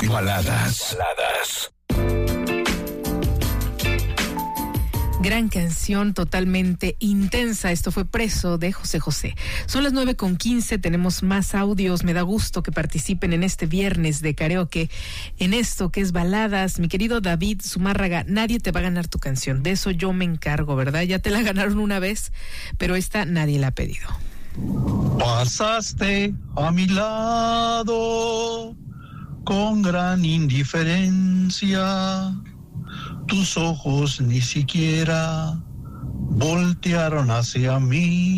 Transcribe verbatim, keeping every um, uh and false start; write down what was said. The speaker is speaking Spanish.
Baladas. Baladas. Gran canción, totalmente intensa. Esto fue Preso de José José. Son las nueve con quince, tenemos más audios. Me da gusto que participen en este viernes de karaoke, en esto que es baladas. Mi querido David Zumárraga, nadie te va a ganar tu canción. De eso yo me encargo, ¿verdad? Ya te la ganaron una vez, pero esta nadie la ha pedido. Pasaste a mi lado con gran indiferencia. Tus ojos ni siquiera voltearon hacia mí.